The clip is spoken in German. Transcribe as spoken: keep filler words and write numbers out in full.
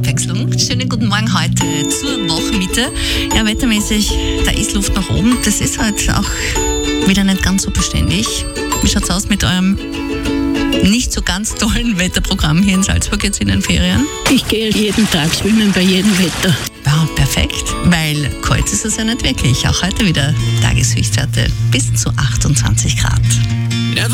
Abwechslung. Schönen guten Morgen heute zur Wochenmitte. Ja, wettermäßig, da ist Luft nach oben. Das ist halt auch wieder nicht ganz so beständig. Wie schaut's aus mit eurem nicht so ganz tollen Wetterprogramm hier in Salzburg jetzt in den Ferien? Ich gehe jeden Tag schwimmen bei jedem Wetter. Ja, perfekt, weil kalt ist es ja nicht wirklich. Auch heute wieder Tageshöchstwerte bis zu achtundzwanzig Grad.